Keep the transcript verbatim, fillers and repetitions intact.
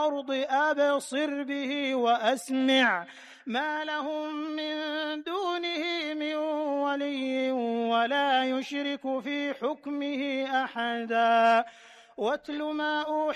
الأرض أبصر به وأسمع ما لهم من دونه من ولي ولا يشرك في حكمه أحدا واتل ما أوحي